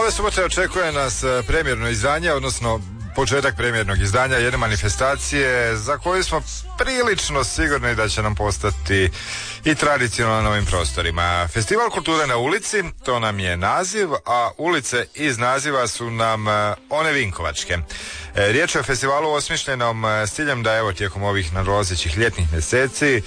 Ove subote očekuje nas premijerno izdanje, odnosno početak premijernog izdanja jedne manifestacije za koju smo prilično sigurni da će nam postati i tradicionalno na ovim prostorima. Festival kulture na ulici, to nam je naziv, a ulice iz naziva su nam one vinkovačke. Riječ je o festivalu osmišljenom s ciljem da evo tijekom ovih nadolazećih ljetnih mjeseci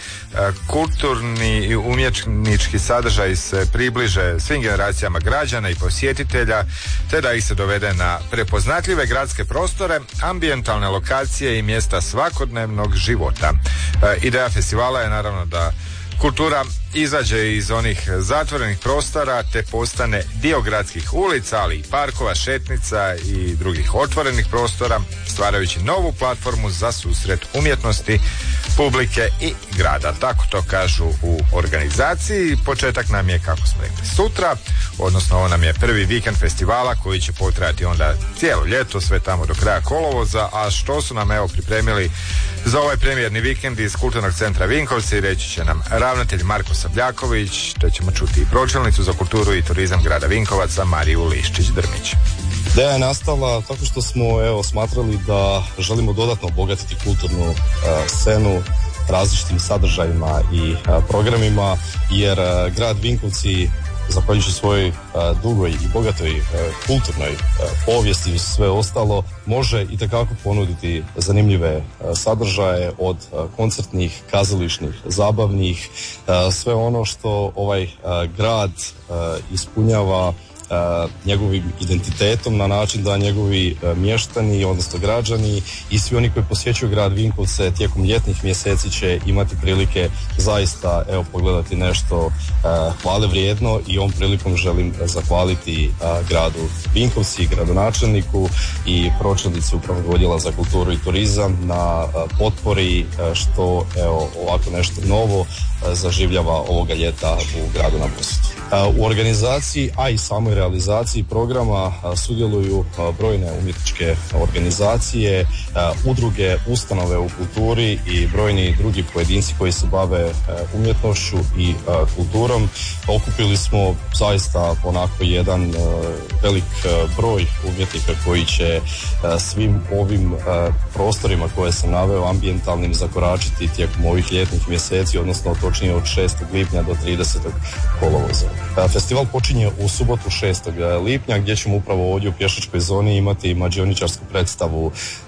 kulturni i umjetnički sadržaj se približe svim generacijama građana i posjetitelja, te da ih se dovede na prepoznatljive gradske prostore, ambijentalne lokacije i mjesta svakodnevnog života. Ideja festivala je naravno da kultura izađe iz onih zatvorenih prostora te postane dio gradskih ulica, ali i parkova, šetnica i drugih otvorenih prostora, stvarajući novu platformu za susret umjetnosti, publike i grada. Tako to kažu u organizaciji. Početak nam je, kako smo rekli, sutra, odnosno ovo nam je prvi vikend festivala koji će potrajati onda cijelo ljeto, sve tamo do kraja kolovoza. A što su nam evo pripremili za ovaj premijerni vikend iz Kulturnog centra Vinkovci, reći će nam ravnatelj Marko Sabljaković, te ćemo čuti i pročelnicu za kulturu i turizam grada Vinkovaca Mariju Liščić-Drmić. Ideja je nastala tako što smo smatrali da želimo dodatno obogatiti kulturnu scenu različitim sadržajima i programima, jer grad Vinkovci, zahvaljujući svojoj dugoj i bogatoj kulturnoj povijesti i sve ostalo, može itekako ponuditi zanimljive sadržaje od koncertnih, kazališnih, zabavnih, sve ono što ovaj grad ispunjava njegovim identitetom na način da njegovi mještani, odnosno građani i svi oni koji posjećuju grad Vinkovce tijekom ljetnih mjeseci će imati prilike zaista pogledati nešto hvale vrijedno, i ovom prilikom želim zahvaliti gradu Vinkovci, gradonačelniku i pročelnici Upravnog odjela za kulturu i turizam na potpori što ovako nešto novo zaživljava ovoga ljeta u gradu na Busetu. U organizaciji, a i samoj realizaciji programa sudjeluju brojne umjetničke organizacije, udruge, ustanove u kulturi i brojni drugi pojedinci koji se bave umjetnošću i kulturom. Okupili smo zaista onako jedan velik broj umjetnika koji će svim ovim prostorima koje sam naveo ambijentalnim zakoračiti tijekom ovih ljetnih mjeseci, odnosno točnije od 6. lipnja do 30. kolovoza. Festival počinje u subotu 6. lipnja gdje ćemo upravo ovdje u pješačkoj zoni imati mađioničarsku predstavu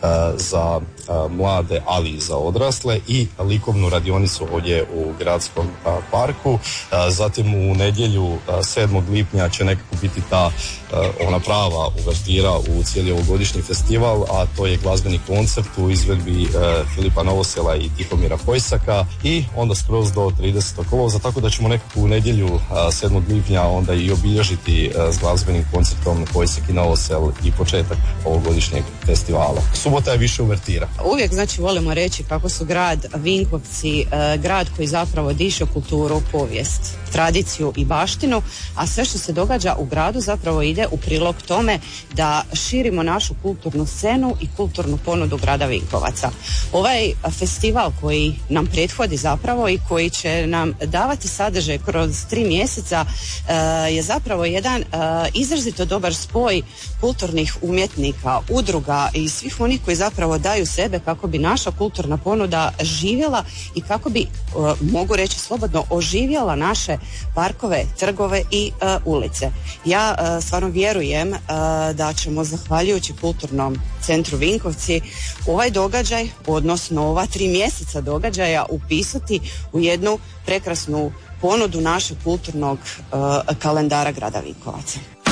za mlade, ali i za odrasle, i likovnu radionicu ovdje u gradskom parku. Zatim u nedjelju 7. lipnja će nekako biti ta ona prava uvertira u cijeli ovogodišnji festival, a to je glazbeni koncert u izvedbi Filipa Novosela i Tihomira Pojsaka, i onda skroz do 30. kolovoza, tako da ćemo nekako u nedjelju 7. lipnja onda i obilježiti s glazbenim koncertom Pojsak i Novosel i početak ovogodišnjeg festivala. Subota je više uvertira. Uvijek volimo reći kako su grad Vinkovci grad koji zapravo diše kulturu, povijest, tradiciju i baštinu, a sve što se događa u gradu zapravo ide u prilog tome da širimo našu kulturnu scenu i kulturnu ponudu grada Vinkovaca. Ovaj festival koji nam prethodi zapravo i koji će nam davati sadržaj kroz 3 mjeseca je zapravo jedan izrazito dobar spoj kulturnih umjetnika, udruga i svih onih koji zapravo daju sebe kako bi naša kulturna ponuda živjela i kako bi, mogu reći slobodno, oživjela naše parkove, trgove i ulice. Ja stvarno vjerujem da ćemo zahvaljujući Kulturnom centru Vinkovci ovaj događaj, odnosno ova 3 mjeseca događaja upisati u jednu prekrasnu ponudu našeg kulturnog kalendara grada Vinkovaca.